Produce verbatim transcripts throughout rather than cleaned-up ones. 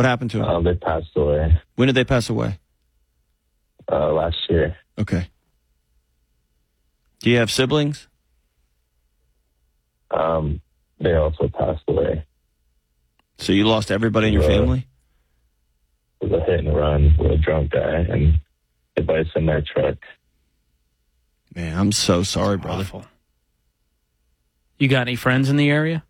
What happened to them? Uh, they passed away. When did they pass away? Uh, last year. Okay. Do you have siblings? Um, they also passed away. So you lost everybody in your uh, family? It was a hit and run with a drunk guy and hit by a semi truck. Man, I'm so sorry, brother. Awful. You got any friends in the area?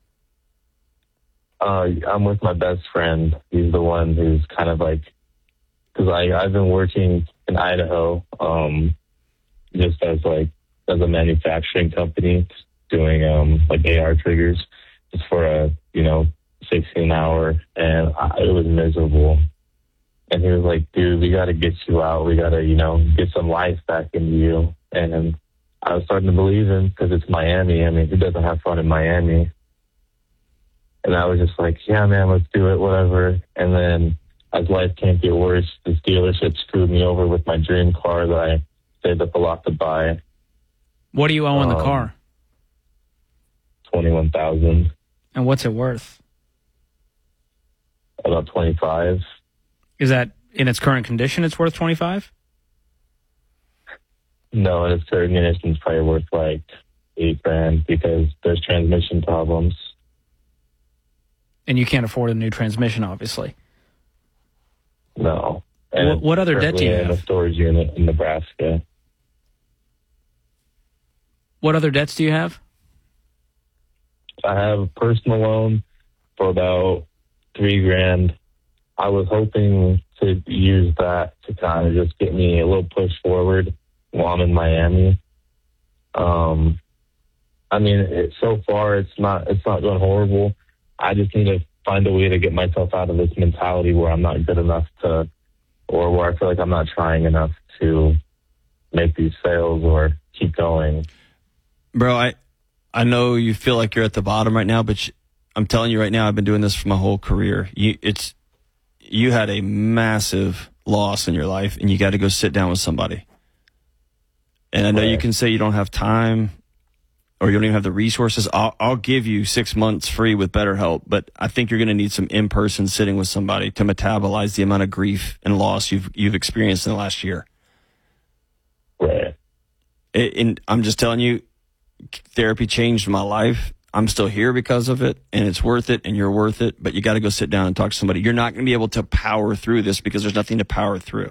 Uh, I'm with my best friend. He's the one who's kind of like, because I I've been working in Idaho, um, just as like as a manufacturing company, doing um like A R triggers, just for a you know sixteen hour, and I, it was miserable. And he was like, "Dude, we got to get you out. We got to you know get some life back into you." And I was starting to believe him because it's Miami. I mean, who doesn't have fun in Miami? And I was just like, yeah, man, let's do it, whatever. And then as life can't get worse, this dealership screwed me over with my dream car that I saved up a lot to buy. What do you owe on um, the car? twenty-one thousand dollars. And what's it worth? About twenty-five. Is that in its current condition it's worth twenty-five? No, and its current condition is probably worth like eight grand because there's transmission problems. And you can't afford a new transmission, obviously. No. What, what other debt do you in have? a storage unit in Nebraska. What other debts do you have? I have a personal loan for about three grand. I was hoping to use that to kind of just get me a little push forward while I'm in Miami. Um, I mean, it, so far it's not it's not going horrible. I just need to find a way to get myself out of this mentality where I'm not good enough to, or where I feel like I'm not trying enough to make these sales or keep going. Bro, I I know you feel like you're at the bottom right now, but sh- I'm telling you right now, I've been doing this for my whole career. You, it's you had a massive loss in your life, and you got to go sit down with somebody. And I know Right. you can say you don't have time or you don't even have the resources. I'll, I'll give you six months free with BetterHelp, but I think you're going to need some in-person sitting with somebody to metabolize the amount of grief and loss you've you've experienced in the last year. Right. It, and I'm just telling you, therapy changed my life. I'm still here because of it, and it's worth it, and you're worth it, but you got to go sit down and talk to somebody. You're not going to be able to power through this because there's nothing to power through.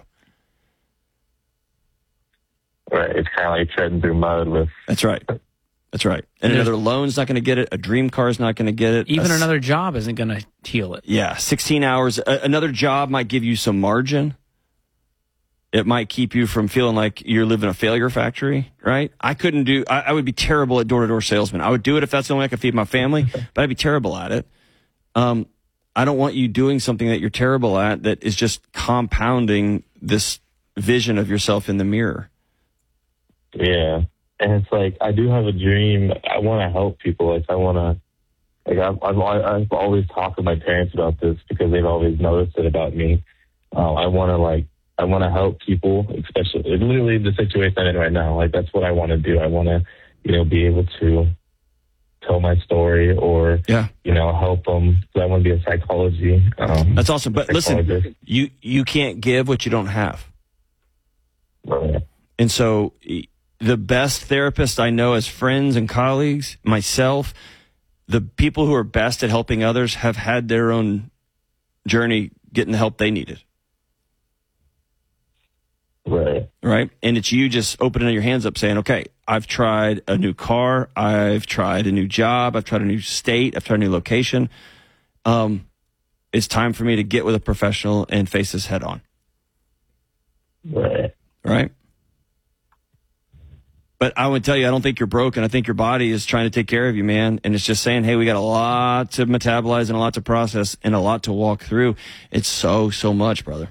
Right. It's kind of like treading through mud with... That's right. That's right. And There's- another loan's not going to get it. A dream car's not going to get it. Even A s- another job isn't going to heal it. Yeah, sixteen hours. A- another job might give you some margin. It might keep you from feeling like you're living a failure factory, right? I couldn't do, I, I would be terrible at door-to-door salesman. I would do it if that's the only way I could feed my family, but I'd be terrible at it. Um, I don't want you doing something that you're terrible at that is just compounding this vision of yourself in the mirror. Yeah. And it's like, I do have a dream. I want to help people. Like, I want to, like, I've, I've, I've always talked with my parents about this because they've always noticed it about me. Uh, I want to, like, I want to help people, especially literally the situation I'm in right now. Like, that's what I want to do. I want to, you know, be able to tell my story or, Yeah. you know, help them. So I want to be a psychology. Um, That's awesome. But listen, psychologist. you, you can't give what you don't have. Right. And so the best therapist I know as friends and colleagues, myself, the people who are best at helping others have had their own journey getting the help they needed. Right. Right. And it's you just opening your hands up saying, okay, I've tried a new car. I've tried a new job. I've tried a new state. I've tried a new location. Um, it's time for me to get with a professional and face this head on. Right. Right. But I would tell you, I don't think you're broken. I think your body is trying to take care of you, man. And it's just saying, hey, we got a lot to metabolize and a lot to process and a lot to walk through. It's so, so much, brother.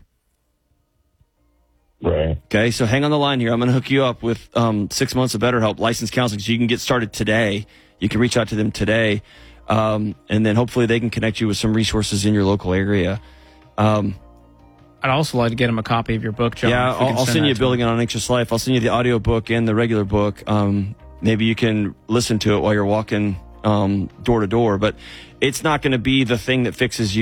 Right. Okay, so hang on the line here. I'm going to hook you up with um, six months of BetterHelp, licensed counseling, so you can get started today. You can reach out to them today, um, and then hopefully they can connect you with some resources in your local area. Um, I'd also like to get him a copy of your book, John. yeah, if we I'll, can I'll send send that you to Building him. an Anxious Life. I'll send you the audio book and the regular book. Um, maybe you can listen to it while you're walking um, door to door, but it's not going to be the thing that fixes you.